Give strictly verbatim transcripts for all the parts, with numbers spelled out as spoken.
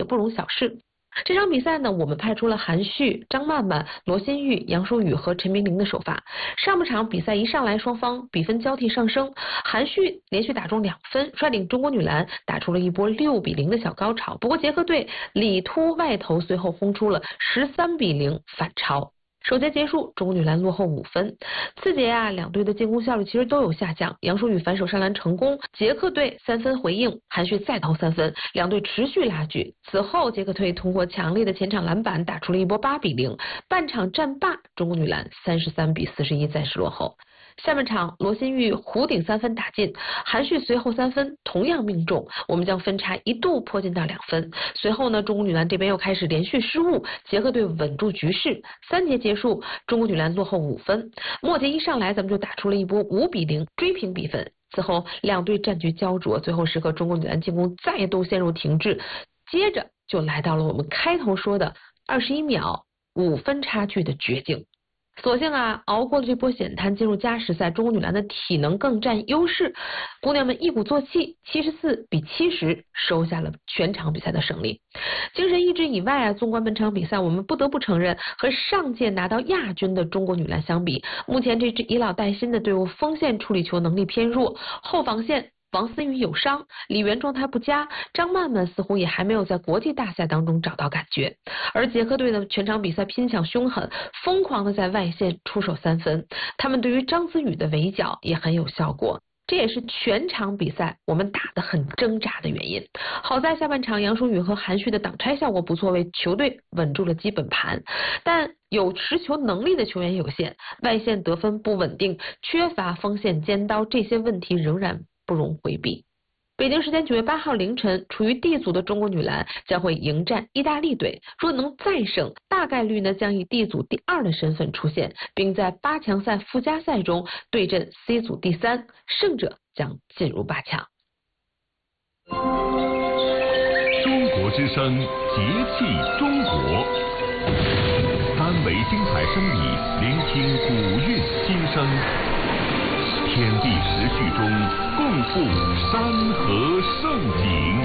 不容小视。这场比赛呢，我们派出了韩旭、张曼曼、罗新玉、杨舒雨和陈明玲的首发。上半场比赛一上来，双方比分交替上升，韩旭连续打中两分，率领中国女篮打出了一波六比零的小高潮。不过捷克队里突外投，随后轰出了十三比零反超。首节结束，中国女篮落后五分。次节啊，两队的进攻效率其实都有下降。杨舒雨反手上篮成功，捷克队三分回应，韩旭再投三分，两队持续拉锯。此后，捷克队通过强烈的前场篮板打出了一波八比零。半场战罢，中国女篮三十三比四十一暂时落后。下半场，罗新玉弧顶三分打进，韩旭随后三分同样命中，我们将分差一度迫近到两分。随后呢，中国女篮这边又开始连续失误，捷克队稳住局势。三节结束，中国女篮落后五分。末节一上来，咱们就打出了一波五比零追平比分。此后两队战局焦灼，最后时刻中国女篮进攻再度陷入停滞，接着就来到了我们开头说的二十一秒五分差距的绝境。所幸啊，熬过了这波险滩，进入加时赛，中国女篮的体能更占优势，姑娘们一鼓作气，七十四比七十收下了全场比赛的胜利。精神意志以外啊，纵观本场比赛，我们不得不承认，和上届拿到亚军的中国女篮相比，目前这支以老带新的队伍锋线处理球能力偏弱，后防线王思雨有伤，李媛状态不佳，张曼曼似乎也还没有在国际大赛当中找到感觉。而捷克队呢，全场比赛拼抢凶狠，疯狂的在外线出手三分，他们对于张子雨的围剿也很有效果。这也是全场比赛我们打得很挣扎的原因。好在下半场杨舒雨和韩旭的挡拆效果不错，为球队稳住了基本盘。但有持球能力的球员有限，外线得分不稳定，缺乏锋线尖刀，这些问题仍然不容回避。北京时间九月八号凌晨，处于 D 组的中国女篮将会迎战意大利队，若能再胜，大概率呢将以 D 组第二的身份出现，并在八强赛附加赛中对阵 C 组第三，胜者将进入八强。 中国之声，节气中国，三维精彩声理，聆听古韵今生。天地时序中，共赴山河盛景。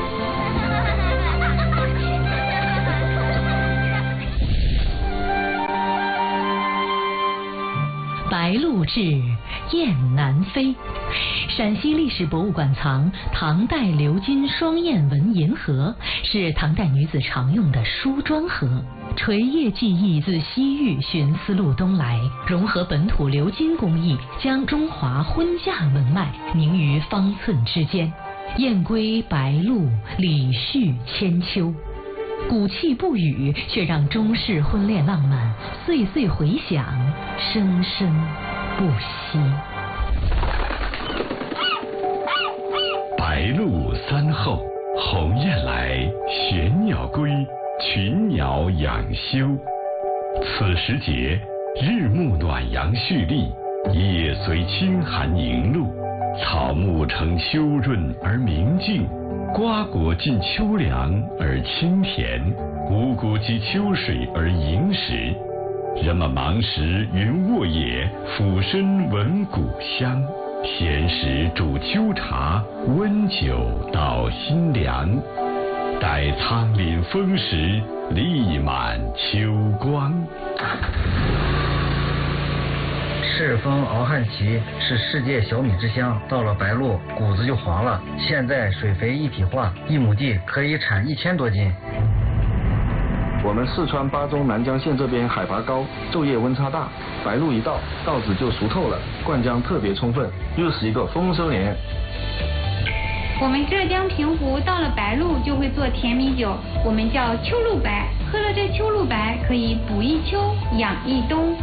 白鹭至，雁南飞。陕西历史博物馆藏唐代鎏金双燕纹银盒，是唐代女子常用的梳妆盒。垂叶技艺自西域寻丝路东来，融合本土鎏金工艺，将中华婚嫁纹脉凝于方寸之间。燕归白鹭，礼序千秋。古气不语，却让中式婚恋浪漫岁岁回响，生生不息。 白鹭三后，鸿雁来，玄鸟归，群鸟养休。此时节，日暮暖阳蓄力，夜随清寒凝露，草木呈秋润而明净，瓜果尽秋凉而清甜，五谷及秋水而盈实。人们忙时云卧野，俯身闻谷香。闲时煮秋茶，温酒捣心凉。待仓廪丰实，力满秋光。 赤峰敖汉旗是世界小米之乡，到了白鹭谷子就黄了。现在水肥一体化，一亩地可以产一千多斤。 我们四川巴中南江县这边海拔高，昼夜温差大，白露一到，稻子就熟透了，灌浆特别充分，又是一个丰收年。 我们浙江平湖到了白露就会做甜米酒，我们叫秋露白，喝了这秋露白可以补一秋，养一冬。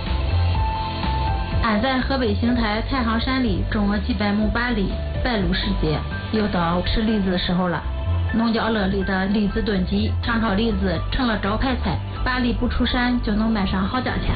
俺在河北邢台太行山里种了几百亩八梨，白露时节又到吃梨子的时候了。农家乐里的栗子炖鸡、长炒栗子成了招牌菜，把梨不出山就能卖上好价钱。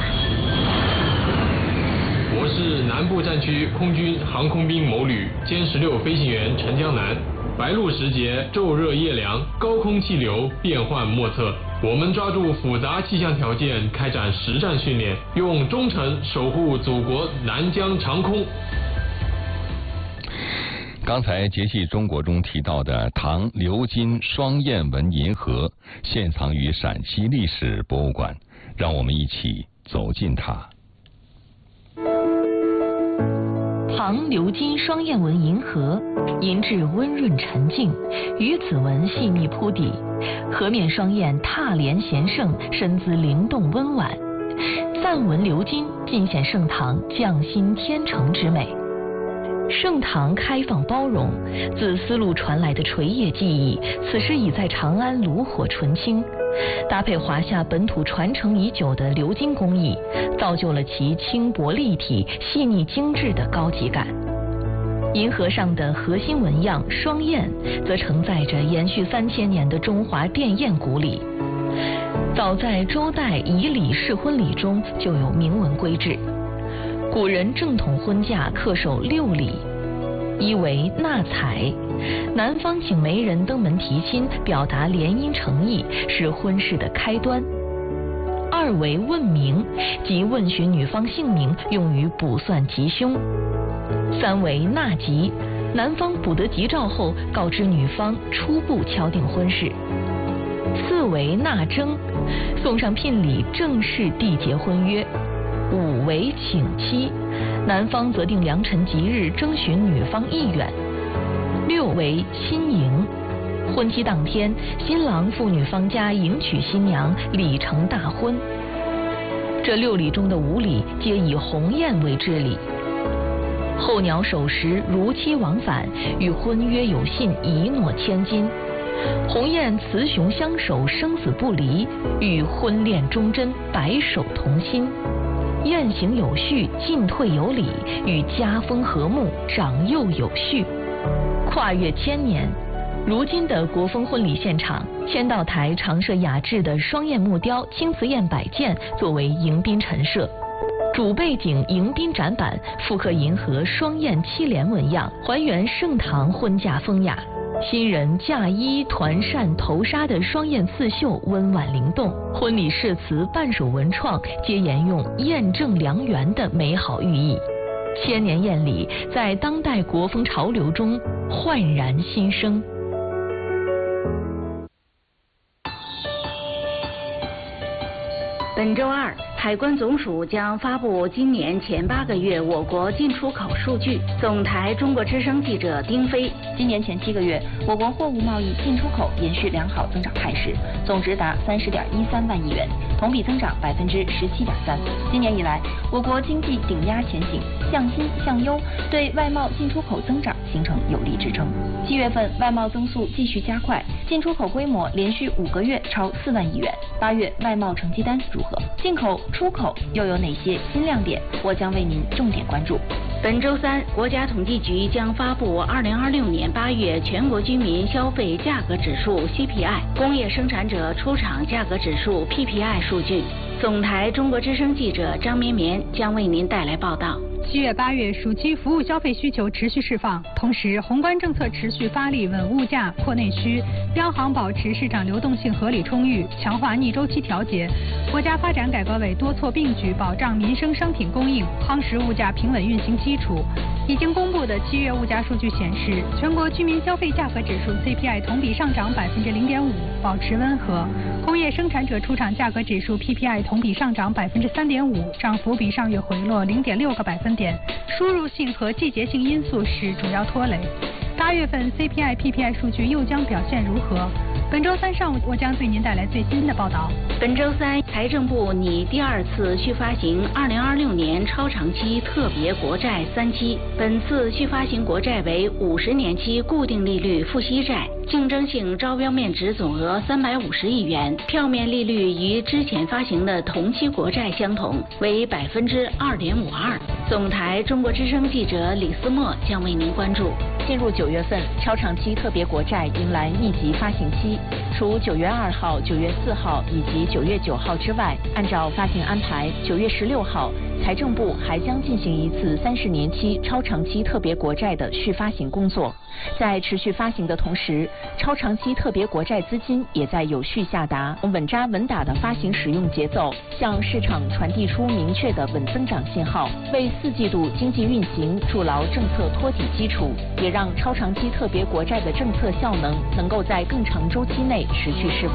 我是南部战区空军航空兵某旅歼十六飞行员陈江南。白露时节，昼热夜凉，高空气流变幻莫测，我们抓住复杂气象条件开展实战训练，用忠诚守护祖国南疆长空。 刚才节气中国中提到的唐鎏金双燕纹银盒，现藏于陕西历史博物馆，让我们一起走进它。 唐鎏金双燕纹银盒，银质温润沉静，鱼子纹细密铺底，盒面双燕踏莲贤圣，身姿灵动温婉，赞纹鎏金，尽显盛唐匠心天成之美。盛唐开放包容，自丝路传来的垂叶技艺，此时已在长安炉火纯青，搭配华夏本土传承已久的鎏金工艺，造就了其轻薄立体、细腻精致的高级感。银盒上的核心纹样双燕，则承载着延续三千年的中华奠宴古礼。早在周代仪礼式婚礼中就有明文规制。古人正统婚嫁恪守六礼：一为纳采，男方请媒人登门提亲，表达联姻诚意，是婚事的开端；二为问名，即问询女方姓名，用于卜算吉凶；三为纳吉，男方卜得吉兆后，告知女方初步敲定婚事；四为纳征，送上聘礼，正式缔结婚约；五为请期，男方择定良辰吉日，征询女方意愿；六为亲迎，婚期当天，新郎赴女方家迎娶新娘，礼成大婚。这六礼中的五礼皆以鸿雁为至礼，候鸟守时，如期往返，与婚约有信，一诺千金。鸿雁雌雄相守，生死不离，与婚恋忠贞，白首同心。雁行有序，进退有礼，与家风和睦，长幼有序。跨越千年，如今的国风婚礼现场，签到台常设雅致的双燕木雕青瓷砚摆件作为迎宾陈设，主背景迎宾展板复刻银河双燕七连纹样，还原盛唐婚嫁风雅。新人嫁衣团扇头纱的双燕刺绣温婉灵动，婚礼誓词半首文创皆沿用燕正良缘的美好寓意。千年燕礼在当代国风潮流中焕然新生。 本周二，海关总署将发布今年前八个月我国进出口数据。总台中国之声记者丁飞， 今年前七个月，我国货物贸易进出口延续良好增长态势，总值达三十点一三万亿元，同比增长百分之十七点三。今年以来，我国经济顶压前行，向新向优，对外贸进出口增长形成有力支撑。七月份外贸增速继续加快，进出口规模连续五个月超四万亿元。八月外贸成绩单如何？进口、出口又有哪些新亮点？我将为您重点关注。 本周三，国家统计局将发布二零二六年八月全国居民消费价格指数 C P I、工业生产者出厂价格指数 P P I 数据。总台中国之声记者张绵绵将为您带来报道。 七月八月暑期服务消费需求持续释放，同时宏观政策持续发力，稳物价、扩内需，央行保持市场流动性合理充裕，强化逆周期调节。国家发展改革委多措并举，保障民生商品供应，夯实物价平稳运行基础。已经公布的七月物价数据显示，全国居民消费价格指数 C P I 同比上涨百分之零点五，保持温和；工业生产者出厂价格指数 P P I 同比上涨百分之三点五，涨幅比上月回落零点六个百分点。输入性和季节性因素是主要拖累。八月份 C P I、P P I 数据又将表现如何？本周三上午，我将对您带来最新的报道。 本周三，财政部拟第二次续发行二零二六年超长期特别国债三期，本次续发行国债为五十年期固定利率付息债，竞争性招标面值总额三百五十亿元，票面利率与之前发行的同期国债相同，为百分之二点五二。总台中国之声记者李思墨将为您关注。 进入九月份，超长期特别国债迎来密集发行期，除九月二号、九月四号以及九月九号之外，按照发行安排，九月十六号财政部还将进行一次三十年期超长期特别国债的续发行工作。在持续发行的同时，超长期特别国债资金也在有序下达，稳扎稳打的发行使用节奏，向市场传递出明确的稳增长信号，为四季度经济运行筑牢政策托底基础，也让超长期特别国债的政策效能能够在更长周期内持续释放。